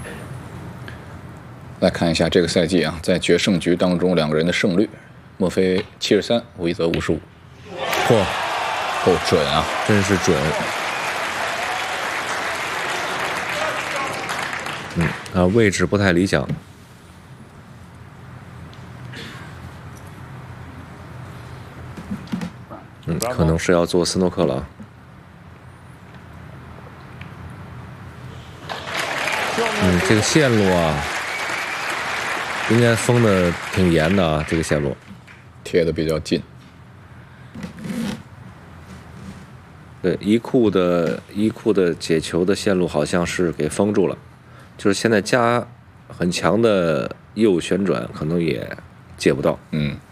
来看一下这个赛季啊，在决胜局当中两个人的胜率，墨菲73，韦泽55。 嚯， 够准啊， 真是准。位置不太理想。可能是要做斯诺克了。这个线路啊，应该封的挺严的啊，这个线路贴的比较近。 对，一库的解球的线路好像是给封住了，就是现在加很强的右旋转可能也解不到。